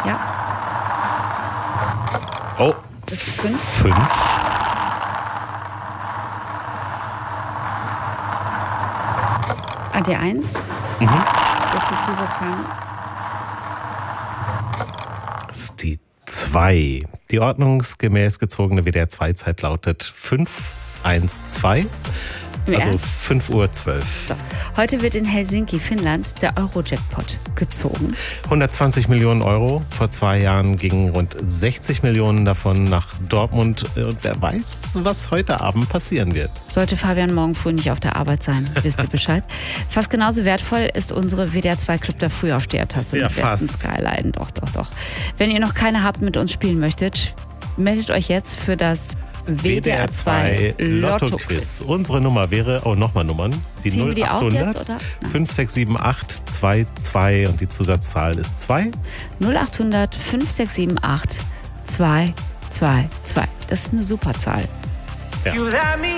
Ja. Oh. Das ist 5. 5. AD1. Willst du Zusatz sagen? Das ist die 2. Die ordnungsgemäß gezogene WDR-2-Zeit lautet 5:12. Also 5:12 Uhr. So. Heute wird in Helsinki, Finnland, der Euro-Jackpot gezogen. 120 Millionen Euro. Vor 2 Jahren gingen rund 60 Millionen davon nach Dortmund. Und wer weiß, was heute Abend passieren wird. Sollte Fabian morgen früh nicht auf der Arbeit sein, wisst ihr Bescheid. Fast genauso wertvoll ist unsere WDR 2 Club der Frühaufsteher-Tasse mit besten Skyline. Doch. Wenn ihr noch keine habt, mit uns spielen möchtet, meldet euch jetzt für das WDR 2 Lotto-Quiz. Unsere Nummer wäre, nochmal Nummern. Die 0800 5678 22 und die Zusatzzahl ist 2. 0800 5678 222. Das ist eine super Zahl. Ja.